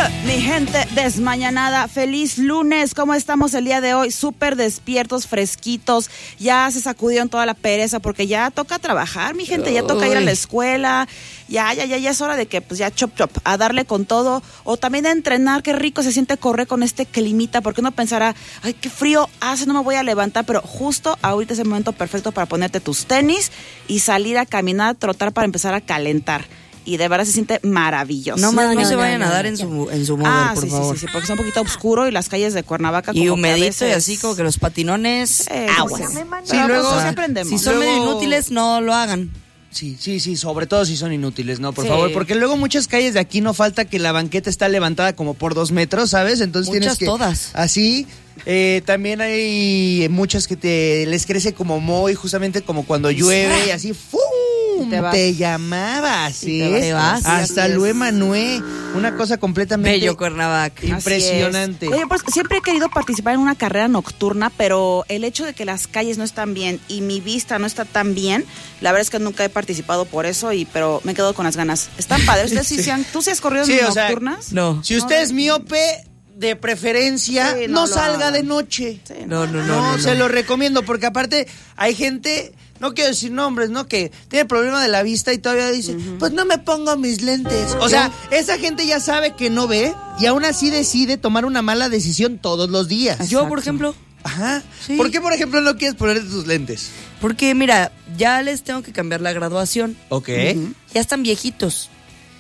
Mi gente desmañanada, feliz lunes. ¿Cómo estamos el día de hoy? Súper despiertos, fresquitos. Ya se sacudieron toda la pereza porque ya toca trabajar, mi gente. Ya toca ir a la escuela. Ya es hora de que pues ya chop, a darle con todo. O también a entrenar. Qué rico se siente correr con este climita, porque uno pensará, ay, qué frío hace, no me voy a levantar. Pero justo ahorita es el momento perfecto para ponerte tus tenis y salir a caminar, a trotar para empezar a calentar. Y de verdad se siente maravilloso. No se vayan a dar en su modo, por favor. Sí, porque está un poquito oscuro y las calles de Cuernavaca y como humedito veces... y así como que los patinones, aguas. Sí, luego sí aprendemos. Si son medio inútiles, no lo hagan. Sí, sobre todo si son inútiles, ¿no? Por favor, porque luego muchas calles de aquí no falta que la banqueta está levantada como por 2 metros, ¿sabes? Entonces muchas tienes que... todas. Así, también hay muchas que les crece como moho y justamente como cuando llueve y así, ¡fum! Te llamabas, ¿sí? Te vas. Hasta lo Emanué, una cosa completamente... Bello Cuernavaca. Impresionante. Oye, pues siempre he querido participar en una carrera nocturna, pero el hecho de que las calles no están bien y mi vista no está tan bien, la verdad es que nunca he participado por eso, pero me quedo con las ganas. Están padres. ¿Ustedes ¿Tú sí has corrido en nocturnas? Sea, no. Si usted es miope, de preferencia, no salga de noche. Sí, no, se lo recomiendo, porque aparte hay gente... No quiero decir nombres, ¿no? Que tiene problema de la vista y todavía dice, pues no me pongo mis lentes. O sea, esa gente ya sabe que no ve y aún así decide tomar una mala decisión todos los días. Exacto. Yo, por ejemplo. Ajá. Sí. ¿Por qué, por ejemplo, no quieres ponerte tus lentes? Porque, mira, ya les tengo que cambiar la graduación. Ok. Ya están viejitos.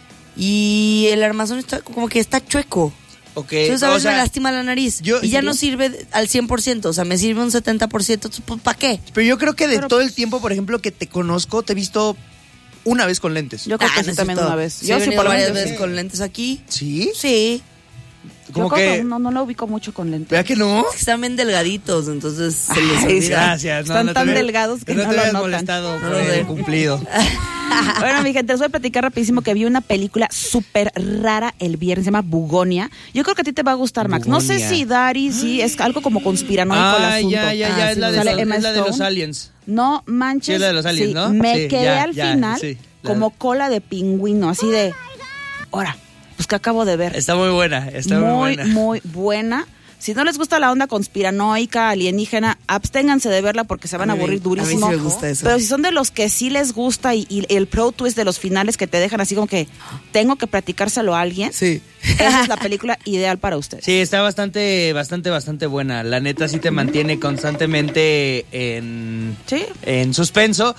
Y el armazón está como que está chueco. Okay. Entonces a veces me lastima la nariz y ya no sirve al 100%, o sea, me sirve un 70%, pues, ¿para qué? Pero yo creo que todo el tiempo, por ejemplo, que te conozco, te he visto una vez con lentes. Yo creo que sí, también una vez. Yo sí, por varias veces con lentes aquí. ¿Sí? Sí. Como que no lo ubico mucho con lentes. ¿Verdad que no? Es que están bien delgaditos, entonces se les olvida. Gracias. Están tan delgados que no lo notan. Molestado por el cumplido. Bueno, mi gente, les voy a platicar rapidísimo que vi una película súper rara el viernes, se llama Bugonia. Yo creo que a ti te va a gustar, Max. Bugonia. No sé si Dari, sí, es algo como conspiranoico el asunto. Ya, es la de los aliens. No manches. Sí, es la de los aliens, ¿no? Me quedé al final como cola de pingüino, así de... Ahora, pues que acabo de ver. Está muy buena, muy buena. Si no les gusta la onda conspiranoica, alienígena, absténganse de verla porque se van a aburrir durísimo. A mí sí me gusta eso. Pero si son de los que sí les gusta y el pro twist de los finales que te dejan así como que tengo que platicárselo a alguien, sí. Esa es la película ideal para ustedes. Sí, está bastante buena. La neta sí te mantiene constantemente en suspenso.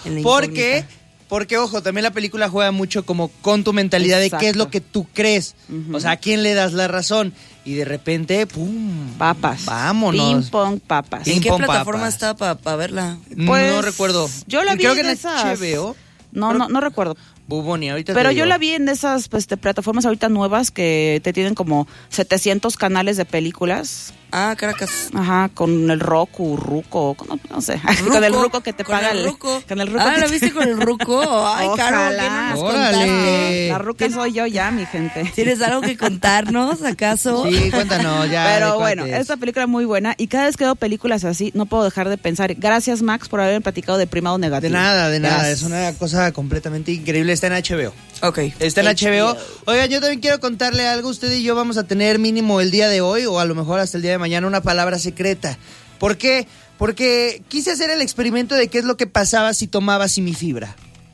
Porque, ojo, también la película juega mucho como con tu mentalidad. Exacto. De qué es lo que tú crees. O sea, ¿a quién le das la razón? Y de repente, ¡pum! Papas. Vámonos. Ping pong papas. ¿En qué plataforma está para verla? Pues, no recuerdo. Yo la vi creo que en esas... HBO. No recuerdo. Bugonia, ahorita pero te digo. Yo la vi en esas plataformas ahorita nuevas que te tienen como 700 canales de películas. Ah, Caracas. Ajá, con el Ruco, no sé. ¿Ruco? Con el Ruco que te paga el Ruco. Con el Ruco. ¿La viste con el Ruco? Ay, Caro, ¿qué no nos contaste? La Ruca soy yo ya, mi gente. ¿Tienes algo que contarnos, acaso? Sí, cuéntanos ya. Pero bueno, esta película es muy buena y cada vez que veo películas así, no puedo dejar de pensar. Gracias, Max, por haberme platicado de Primado Negativo. De nada. Gracias. Es una cosa completamente increíble. Está en HBO. Ok. Está en HBO. Oigan, yo también quiero contarle algo. Usted y yo vamos a tener mínimo el día de hoy o a lo mejor hasta el día de mañana una palabra secreta. ¿Por qué? Porque quise hacer el experimento de qué es lo que pasaba si tomaba Simifibra.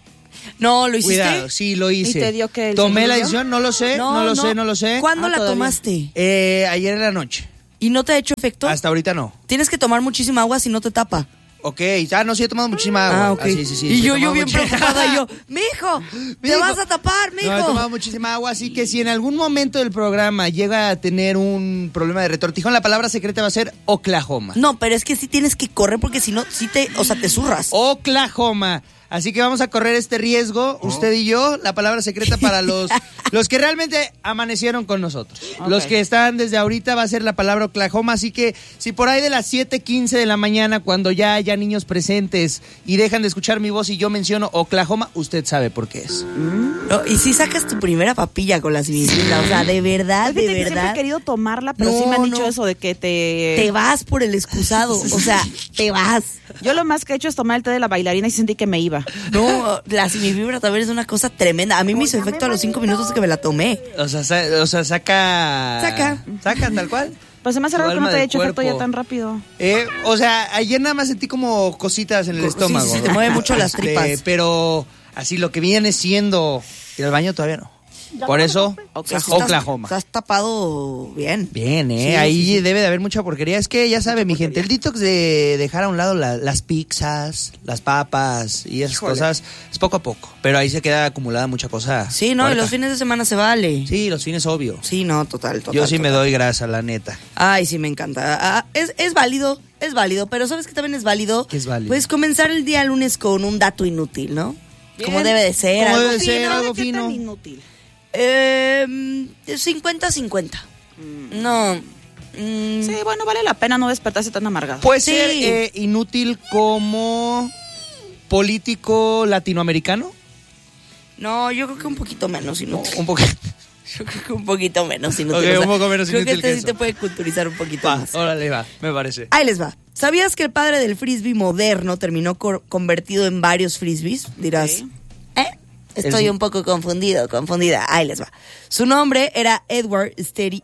No, ¿lo hiciste? Cuidado, sí, lo hice. ¿Y te dio que Tomé la decisión, no lo sé. ¿Cuándo la tomaste? Ayer en la noche. ¿Y no te ha hecho efecto? Hasta ahorita no. Tienes que tomar muchísima agua si no te tapa. Ok, no, sí he tomado muchísima agua. Ok. Sí, y yo bien preocupada, mijo, te vas a tapar, mijo. No, he tomado muchísima agua, así que si en algún momento del programa llega a tener un problema de retortijón, la palabra secreta va a ser Oklahoma. No, pero es que sí tienes que correr porque si no, te zurras. Oklahoma. Así que vamos a correr este riesgo, usted y yo, la palabra secreta para los que realmente amanecieron con nosotros. Okay. Los que están desde ahorita va a ser la palabra Oklahoma, así que si por ahí de las 7:15 de la mañana, cuando ya haya niños presentes y dejan de escuchar mi voz y yo menciono Oklahoma, usted sabe por qué es. No, y si sacas tu primera papilla con la Simifibra, o sea, de verdad. Siempre he querido tomarla, pero sí me han dicho eso de que te vas por el excusado, o sea, te vas. Yo lo más que he hecho es tomar el té de la bailarina y sentí que me iba. semifibra. No, la semifibra también es una cosa tremenda. A mí me hizo efecto a los 5 minutos que me la tomé. O sea, saca tal cual. Pues se me hace raro que no te haya hecho efecto ya tan rápido. O sea, ayer nada más sentí como cositas en el estómago. Sí, te mueve mucho las tripas. Pero así lo que viene siendo ir al baño todavía no. Por eso, Oklahoma. Estás tapado bien. Bien, ahí debe de haber mucha porquería. Es que ya sabe, mi gente, el detox de dejar a un lado las pizzas, las papas y esas cosas es poco a poco. Pero ahí se queda acumulada mucha cosa. Sí, no, y los fines de semana se vale. Sí, los fines, obvio. Sí, no, total. Yo sí me doy grasa, la neta. Ay, sí, me encanta. Es válido, pero ¿sabes qué también es válido? ¿Qué es válido? Pues comenzar el día lunes con un dato inútil, ¿no? Bien. Como debe de ser. Como debe ser, algo fino. ¿Qué tan inútil? 50-50. No. Sí, bueno, vale la pena no despertarse tan amargado. Puede ser inútil como político latinoamericano. No, yo creo que un poquito menos inútil. Un poquito. Yo creo que un poquito menos inútil. Okay, un poco menos creo inútil que eso. Sí te puede culturizar un poquito más. Órale, va, me parece. Ahí les va. ¿Sabías que el padre del frisbee moderno terminó convertido en varios frisbees? Dirás, Estoy un poco confundida. Ahí les va. Su nombre era Edward Steady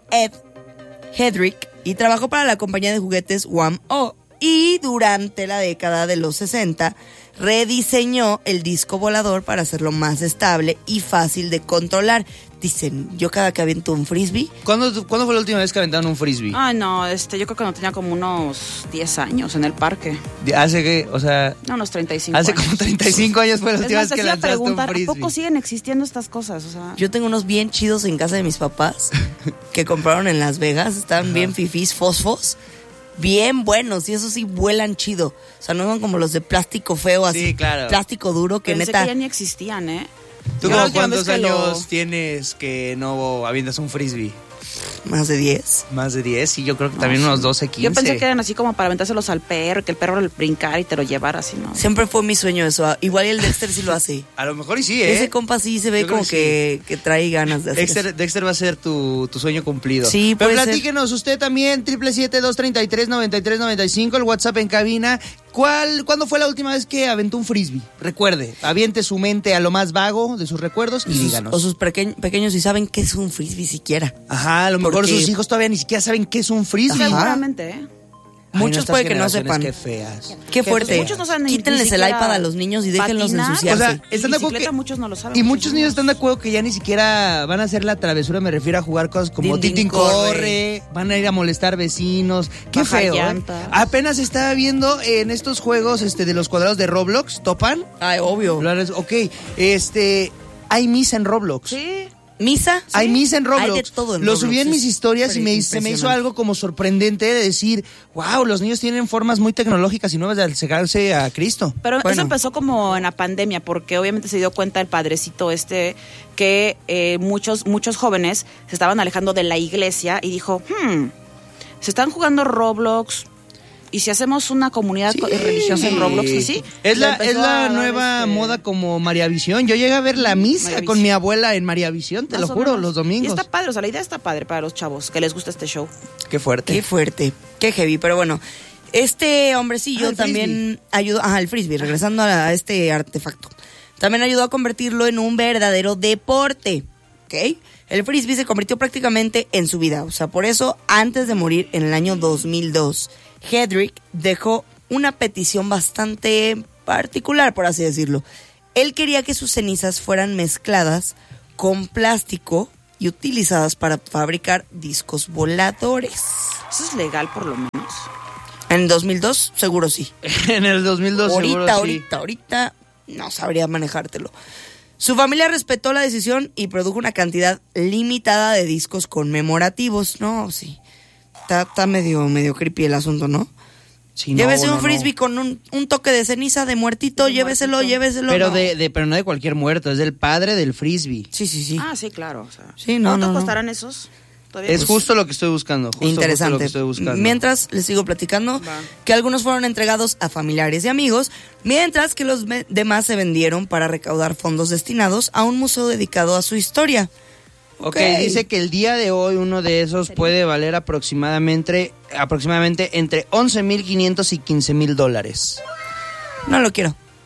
Hedrick y trabajó para la compañía de juguetes Wham-O. Y durante la década de los 60 rediseñó el disco volador para hacerlo más estable y fácil de controlar. Dicen, yo cada que aviento un frisbee... ¿Cuándo fue la última vez que aventaron un frisbee? Ay, no, yo creo que cuando tenía como unos 10 años en el parque. ¿Hace qué? O sea... No, unos 35 Hace como 35 años fue la última vez que lanzaste un frisbee. ¿A poco siguen existiendo estas cosas? O sea... Yo tengo unos bien chidos en casa de mis papás que compraron en Las Vegas. Están bien fifís, fosfos. Bien buenos, y eso sí vuelan chido. O sea, no son como los de plástico feo, así. Sí, claro. Plástico duro, que Pensé neta... que ya ni existían, ¿Tú como cuántos años tienes que no avientas un frisbee? Más de 10. Más de 10, y yo creo que también unos 12, 15. Yo pensé que eran así como para aventárselos al perro, que el perro lo brincara y te lo llevara así, ¿no? Siempre fue mi sueño eso. Igual el Dexter sí lo hace. A lo mejor y sí, Ese compa sí se ve como que trae ganas de hacer eso. Dexter va a ser tu sueño cumplido. Sí, pero puede platíquenos ser. Usted también, 777-233-9395, el WhatsApp en cabina. ¿Cuándo fue la última vez que aventó un frisbee? Recuerde, aviente su mente a lo más vago de sus recuerdos y díganos. O sus pequeños si saben qué es un frisbee siquiera. Ajá, a lo mejor sus hijos todavía ni siquiera saben qué es un frisbee. Seguramente, Muchos puede que no sepan. Qué feas. Qué fuerte. Muchos no saben Quítenles el iPad a los niños y déjenlos ensuciarse. O sea, están de acuerdo que muchos no lo saben. Y muchos niños están de acuerdo que ya ni siquiera van a hacer la travesura, me refiero a jugar cosas como Tintín corre, van a ir a molestar vecinos. Qué feo. Apenas estaba viendo en estos juegos de los cuadrados de Roblox, ¿topan? Ay, obvio. Ok, hay misa en Roblox. Sí. ¿Misa? Sí. Hay misa en Roblox. Hay de todo en Lo Roblox. subí en mis historias y se me hizo algo como sorprendente de decir, wow, los niños tienen formas muy tecnológicas y nuevas de acercarse a Cristo. Pero eso empezó como en la pandemia, porque obviamente se dio cuenta el padrecito que muchos jóvenes se estaban alejando de la iglesia y dijo, se están jugando Roblox. ¿Y si hacemos una comunidad religiosa en Roblox así? Es la nueva moda como Mariavisión. Yo llegué a ver la misa con mi abuela en Mariavisión, te lo juro, los domingos. Y está padre, o sea, la idea está padre para los chavos, que les gusta este show. Qué fuerte. Qué fuerte, qué heavy, pero bueno. Este hombrecillo también ayudó, el frisbee, regresando a este artefacto. También ayudó a convertirlo en un verdadero deporte, ¿ok? El frisbee se convirtió prácticamente en su vida, o sea, por eso, antes de morir en el año 2002, Hedrick dejó una petición bastante particular, por así decirlo. Él quería que sus cenizas fueran mezcladas con plástico y utilizadas para fabricar discos voladores. ¿Eso es legal por lo menos? En 2002, seguro sí. En el 2002 seguro sí. Ahorita no sabría manejártelo. Su familia respetó la decisión y produjo una cantidad limitada de discos conmemorativos. No, sí. Está medio creepy el asunto, ¿no? Sí, llévese un frisbee con un toque de ceniza de muertito, lléveselo. Pero pero no de cualquier muerto, es del padre del frisbee. Sí. Ah, sí, claro. O sea, sí, ¿cuánto costarán esos? Es justo lo que estoy buscando. Interesante. Lo que estoy buscando. Mientras les sigo platicando que algunos fueron entregados a familiares y amigos, mientras que los demás se vendieron para recaudar fondos destinados a un museo dedicado a su historia. Ok, dice que el día de hoy uno de esos puede valer aproximadamente entre $11,500 y $15,000. No lo quiero.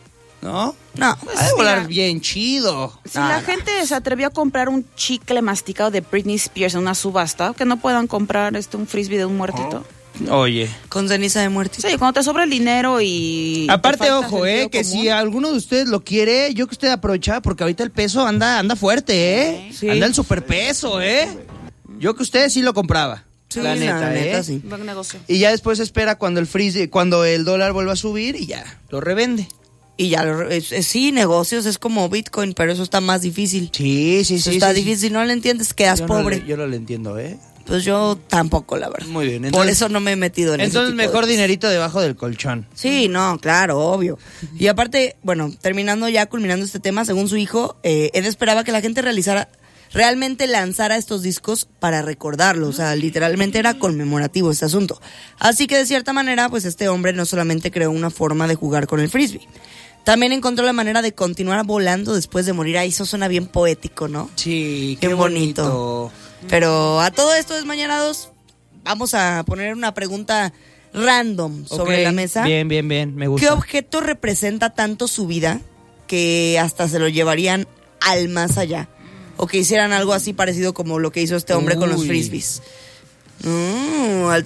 ¿No? No. Pues ha de volar bien chido. Si la gente se atrevió a comprar un chicle masticado de Britney Spears en una subasta, que no puedan comprar un frisbee de un muertito. Oye. Con ceniza de muerte. Sí, cuando te sobra el dinero y... Aparte, ojo, que si alguno de ustedes lo quiere, yo que usted aprovecha, porque ahorita el peso anda fuerte, Sí. Anda el superpeso, Yo que usted sí lo compraba. Sí, la neta, sí. Buen negocio. Y ya después espera cuando el dólar vuelva a subir y ya, lo revende. Y ya, sí, negocios es como Bitcoin, pero eso está más difícil. Sí. Está difícil, si no lo entiendes, quedas pobre. Yo no lo entiendo, Pues yo tampoco, la verdad. Muy bien. Entonces, por eso no me he metido en eso. Entonces mejor dinerito debajo del colchón. Sí, no, claro, obvio. Y aparte, bueno, culminando este tema, según su hijo, él esperaba que la gente realmente lanzara estos discos para recordarlo, o sea, literalmente era conmemorativo este asunto. Así que de cierta manera, pues este hombre no solamente creó una forma de jugar con el frisbee, también encontró la manera de continuar volando después de morir. Ahí eso suena bien poético, ¿no? Sí, qué bonito. Pero a todo esto, desmañanados, vamos a poner una pregunta random sobre la mesa. Bien, me gusta. ¿Qué objeto representa tanto su vida que hasta se lo llevarían al más allá? O que hicieran algo así parecido como lo que hizo este hombre con los frisbees. Al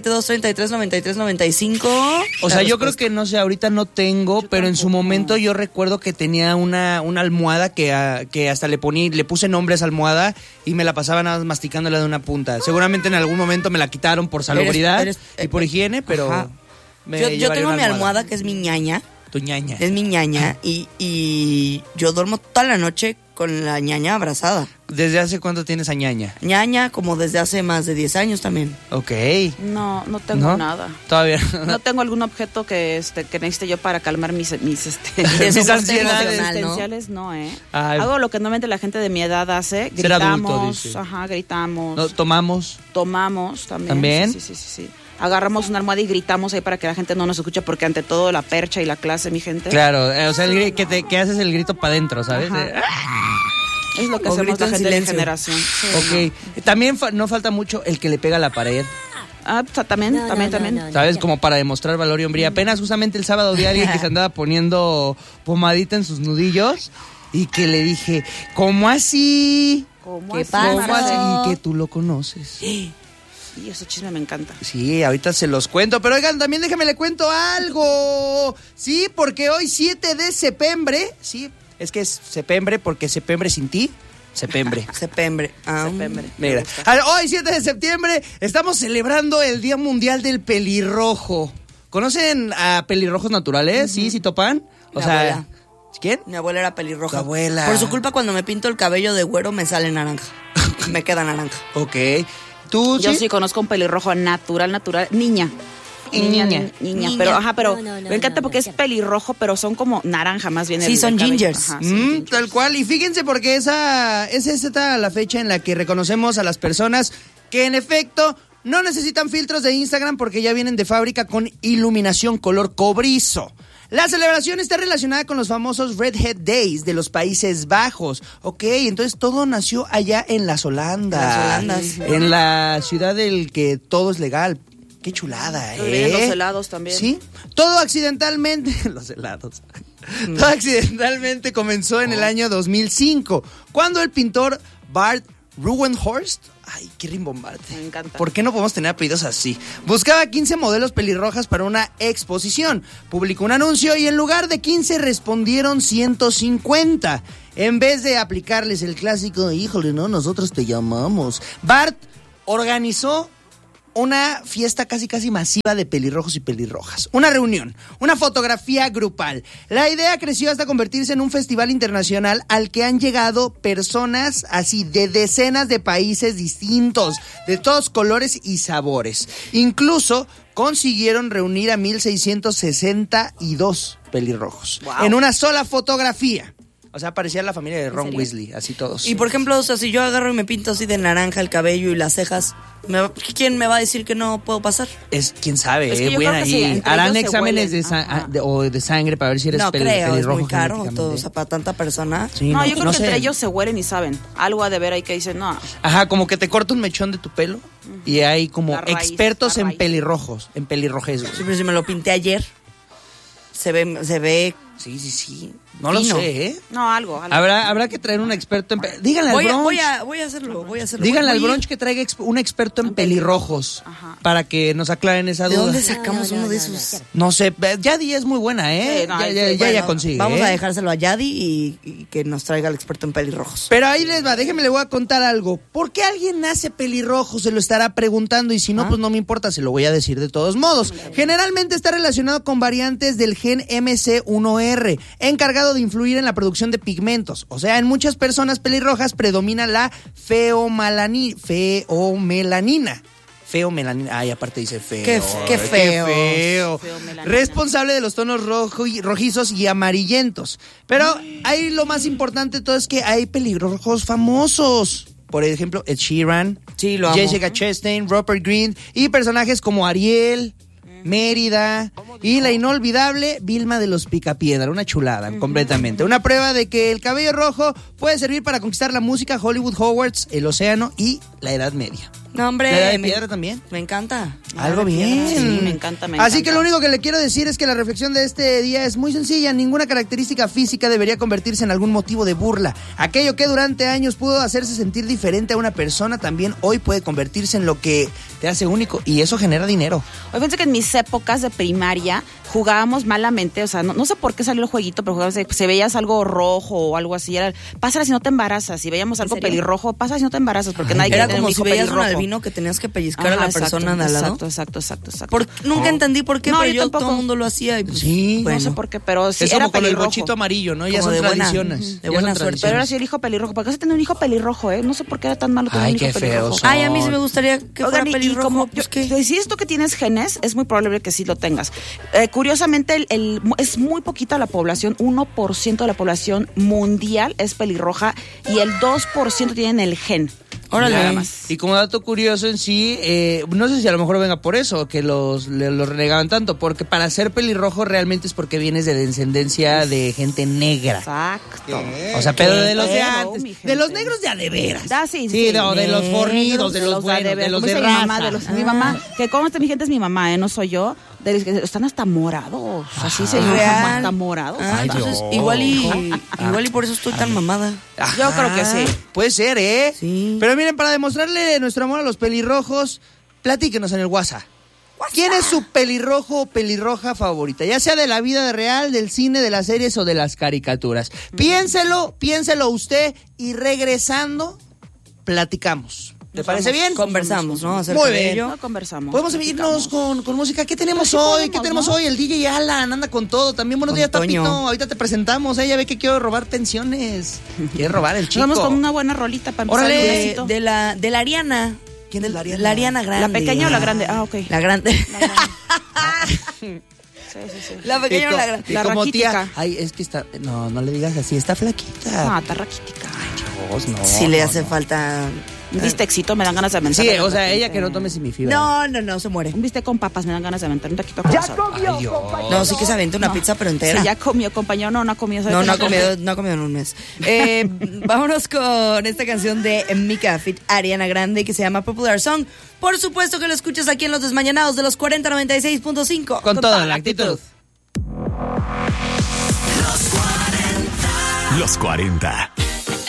777-233-9395. O sea, yo creo que, no sé, ahorita no tengo, pero en su momento yo recuerdo que tenía una almohada que hasta le puse nombre a esa almohada y me la pasaba nada más masticándola de una punta. Seguramente en algún momento me la quitaron por salubridad y por higiene, pero... Yo tengo mi almohada que es mi ñaña. Tu ñaña. Es mi ñaña y yo duermo toda la noche con la ñaña abrazada. ¿Desde hace cuánto tienes a ñaña? Ñaña como desde hace más de 10 años también. Ok. No tengo nada. Todavía no tengo algún objeto que necesite yo para calmar mis ansiedades existenciales, no. Hago lo que normalmente la gente de mi edad hace, gritamos, gritamos. No, tomamos también. Sí. Agarramos una almohada y gritamos ahí para que la gente no nos escuche, porque ante todo la percha y la clase, mi gente. Claro, o sea, que haces el grito para adentro, ¿sabes? Es lo que hacemos la gente de mi generación. Sí, ok. También no falta mucho el que le pega a la pared. También. ¿Sabes? Como para demostrar valor y hombría. Apenas justamente el sábado vi a alguien que se andaba poniendo pomadita en sus nudillos y que le dije, ¿cómo así? ¿Qué pasa? ¿Cómo así? Que tú lo conoces. Y ese chisme me encanta. Sí, ahorita se los cuento. Pero oigan, también déjame le cuento algo. Sí, porque hoy 7 de septiembre. Sí, es que es septiembre porque septiembre sin ti. Septiembre. Septiembre. Mira, hoy 7 de septiembre estamos celebrando el Día Mundial del Pelirrojo. ¿Conocen a pelirrojos naturales? Sí, topan. O sea, abuela. ¿Quién? Mi abuela era pelirroja. Tu abuela. Por su culpa, cuando me pinto el cabello de güero me sale naranja. Me queda naranja. Ok. ¿Tú, Yo sí conozco un pelirrojo natural, niña. Pero me encanta porque es pelirrojo, pero son como naranja más bien. Sí, son gingers. Tal cual. Y fíjense porque esa la fecha en la que reconocemos a las personas que en efecto no necesitan filtros de Instagram porque ya vienen de fábrica con iluminación color cobrizo. La celebración está relacionada con los famosos Redhead Days de los Países Bajos. Ok, entonces todo nació allá en las Holandas. En la ciudad del que todo es legal. Qué chulada, ¿eh? Los helados también. Sí. Todo accidentalmente... los helados. Todo accidentalmente comenzó en el año 2005, cuando el pintor Bart Ruwenhorst... Ay, qué rimbombante. Me encanta. ¿Por qué no podemos tener apellidos así? Buscaba 15 modelos pelirrojas para una exposición. Publicó un anuncio y en lugar de 15 respondieron 150. En vez de aplicarles el clásico, híjole, no, nosotros te llamamos. Bart organizó una fiesta casi masiva de pelirrojos y pelirrojas. Una reunión, una fotografía grupal. La idea creció hasta convertirse en un festival internacional al que han llegado personas así de decenas de países distintos, de todos colores y sabores. Incluso consiguieron reunir a 1,662 pelirrojos en una sola fotografía. O sea, parecía la familia de Ron Weasley, así todos. Y por ejemplo, o sea, si yo agarro y me pinto así de naranja el cabello y las cejas, ¿quién me va a decir que no puedo pasar? Quién sabe, buena ahí. Harán exámenes de sangre para ver si eres pelirrojo. No creo, es muy caro todo, o sea, para tanta persona. Sí, yo creo que entre ellos se huelen y saben. Algo ha de ver ahí que dicen, no. Ajá, como que te corta un mechón de tu pelo y hay como expertos en pelirrojos, en pelirrojez. Sí, pero si me lo pinté ayer, se ve Sí. No lo sé, ¿eh? No, algo. Habrá que traer un experto en... Díganle al brunch. Voy a hacerlo. Díganle al brunch que traiga un experto en pelirrojos. Ajá. Para que nos aclaren esa duda. ¿De dónde sacamos uno de esos? No sé, Yadi es muy buena, ¿eh? Sí, ya consigue. Vamos a dejárselo a Yadi y que nos traiga el experto en pelirrojos. Pero ahí les va, déjenme le voy a contar algo. ¿Por qué alguien nace pelirrojo? Se lo estará preguntando y si no, pues no me importa, se lo voy a decir de todos modos. Generalmente está relacionado con variantes del gen MC1R, encargado de influir en la producción de pigmentos. O sea, en muchas personas pelirrojas predomina la feomelanina. Ay, aparte dice feo. Qué feo. Responsable de los tonos rojizos y amarillentos. Pero ahí lo más importante de todo es que hay pelirrojos famosos. Por ejemplo, Ed Sheeran, sí, lo amo. Jessica Chastain, Rupert Grint y personajes como Ariel, Mérida y la inolvidable Vilma de los Picapiedra, una chulada completamente. Una prueba de que el cabello rojo puede servir para conquistar la música, Hollywood, Hogwarts, el océano y la Edad Media. No, hombre. ¿La Edad de Piedra también? Me encanta. Algo bien. Sí, me encanta. Así que lo único que le quiero decir es que la reflexión de este día es muy sencilla. Ninguna característica física debería convertirse en algún motivo de burla. Aquello que durante años pudo hacerse sentir diferente a una persona, también hoy puede convertirse en lo que te hace único. Y eso genera dinero. Hoy pensé que en mis épocas de primaria jugábamos malamente. O sea, no sé por qué salió el jueguito, pero jugábamos, si veías algo rojo o algo así, pásala si no te embarazas. Si veíamos algo pelirrojo, pásala si no te embarazas, porque nadie era quiere como un hijo si veías pelirrojo. un albino que tenías que pellizcar a la persona de al lado. Exacto. Nunca entendí por qué, No, pero yo tampoco. todo el mundo lo hacía. Y pues, Sí. bueno. No sé por qué, pero sí Es era como con el pelirrojo. bochito amarillo, ¿no? Ya Como son de buena- tradiciones. de buena suerte. Pero ahora sí el hijo pelirrojo. ¿Para qué se tiene un hijo pelirrojo, No sé por qué era tan malo tener Ay, un hijo qué pelirrojo. feos son. Ay, a mí sí me gustaría que Oigan, fuera y pelirrojo. como Pues, ¿qué? si es tú que tienes genes, es muy probable que sí lo tengas. Curiosamente, es muy poquita la población, 1% de la población mundial es pelirroja y el 2% tienen el gen. Órale. Nada más. Y como dato curioso en sí, no sé si a lo mejor venga por eso, que los renegaban tanto, porque para ser pelirrojo realmente es porque vienes de descendencia de gente negra. Exacto. O sea, pero de los de Pero, antes, mi gente. de los negros de a de veras. Sí, de los fornidos, de los buenos, de los de mi raza. mamá, mi mamá, que conste, mi gente es mi mamá, no soy yo. Están hasta morados. Así se llama, ¿Real? hasta morados. Ah, entonces Dios. igual y por eso estoy tan mamada. Yo creo que sí. Puede ser, ¿eh? Sí. Pero miren, para demostrarle nuestro amor a los pelirrojos, platíquenos en el WhatsApp. ¿Quién es su pelirrojo o pelirroja favorita? Ya sea de la vida real, del cine, de las series o de las caricaturas. Piénselo usted y regresando, platicamos. ¿Te parece bien? Conversamos, ¿no? Acerca Muy de bien. ello. No conversamos. Podemos irnos con música. ¿Qué tenemos hoy? ¿Qué tenemos hoy? El DJ Alan anda con todo. También buenos días, Toño. Tapito. Ahorita te presentamos. Ya ve que quiero robar pensiones. Quiere robar el chico. Vamos con una buena rolita para empezar el Órale. lunesito. De la Ariana. ¿Quién es la Ariana? La Ariana Grande. ¿La pequeña o la grande? Ah, ok. La grande. Sí. La pequeña o la grande. Y La como raquítica. tía, ay, es que está, no le digas así, está flaquita. No, está raquítica. Dios, no. Si le hace falta. Un bistecito me dan ganas de aventar. Sí, o sea, ella que no tome semifibra. No, se muere. Un bistec con papas me dan ganas de aventar un taquito con sal. Ay, Dios. No, sí que se avienta una pizza, pero entera. Sí, ya comió, compañero. No ha comido. No ha comido en un mes. Vámonos con esta canción de Mika Fit Ariana Grande que se llama Popular Song. Por supuesto que lo escuchas aquí en Los Desmañanados de los 4096.5. Con toda la actitud. Los 40.